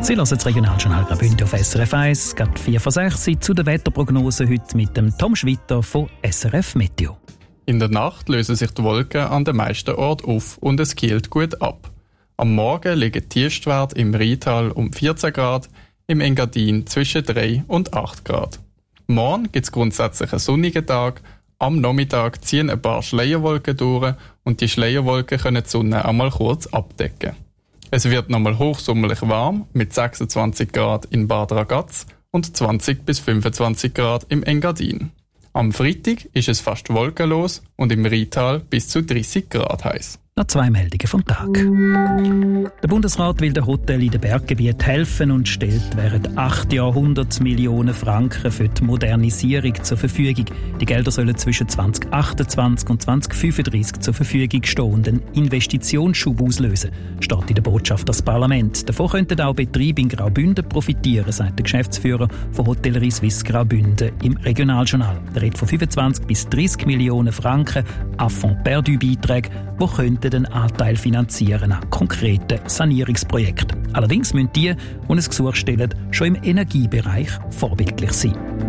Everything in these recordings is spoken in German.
Sie hören das Regionaljournal Graubünden auf SRF 1, gerade 4 vor 6 Uhr, zu der Wetterprognose heute mit dem Tom Schwitter von SRF Meteo. In der Nacht lösen sich die Wolken an den meisten Orten auf und es kühlt gut ab. Am Morgen liegen die Tiefstwerte im Rheintal um 14 Grad, im Engadin zwischen 3 und 8 Grad. Morgen gibt es grundsätzlich einen sonnigen Tag. Am Nachmittag ziehen ein paar Schleierwolken durch und die Schleierwolken können die Sonne einmal kurz abdecken. Es wird nochmal hochsommerlich warm mit 26 Grad in Bad Ragaz und 20 bis 25 Grad im Engadin. Am Freitag ist es fast wolkenlos und im Rheintal bis zu 30 Grad heiß. Noch 2 Meldungen vom Tag. Der Bundesrat will den Hotels in den Berggebieten helfen und stellt während 8 Jahren 100 Millionen Franken für die Modernisierung zur Verfügung. Die Gelder sollen zwischen 2028 und 2035 zur Verfügung stehen und einen Investitionsschub auslösen, steht in der Botschaft ans Parlament. Davon könnten auch Betriebe in Graubünden profitieren, sagt der Geschäftsführer von Hotellerie Suisse Graubünden im Regionaljournal. Er redet von 25 bis 30 Millionen Franken Affront perdu Beiträge, die könnten den Anteil finanzieren an konkreten Sanierungsprojekten. Allerdings müssen die ein Gesuch stellen, schon im Energiebereich vorbildlich sein.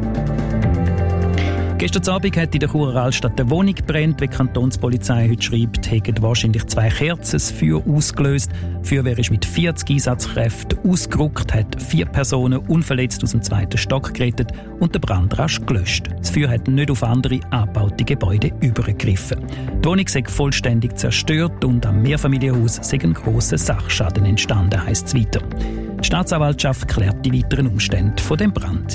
Gestern Abend hat in der Churer Altstadt eine Wohnung gebrannt. Wie die Kantonspolizei heute schreibt, haben wahrscheinlich 2 Kerzen das Feuer ausgelöst. Die Feuerwehr ist mit 40 Einsatzkräften ausgerückt, hat 4 Personen unverletzt aus dem 2. Stock gerettet und den Brand rasch gelöscht. Das Feuer hat nicht auf andere angebaute Gebäude übergegriffen. Die Wohnung sei vollständig zerstört und am Mehrfamilienhaus sei ein grosser Sachschaden entstanden, heisst es weiter. Die Staatsanwaltschaft klärt die weiteren Umstände von dem Brand.